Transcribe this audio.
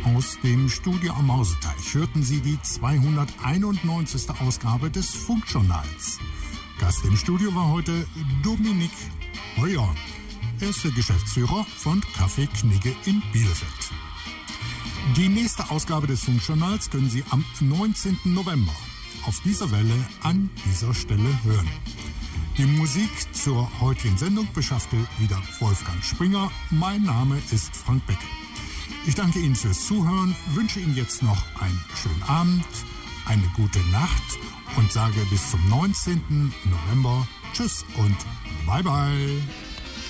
Aus dem Studio am Mauseteich hörten Sie die 291. Ausgabe des Funkjournals. Gast im Studio war heute Dominik Heuer. Er ist der Geschäftsführer von Café Knigge in Bielefeld. Die nächste Ausgabe des Funkjournals können Sie am 19. November auf dieser Welle an dieser Stelle hören. Die Musik zur heutigen Sendung beschaffte wieder Wolfgang Springer. Mein Name ist Frank Becke. Ich danke Ihnen fürs Zuhören, wünsche Ihnen jetzt noch einen schönen Abend, eine gute Nacht und sage bis zum 19. November Tschüss und Bye bye.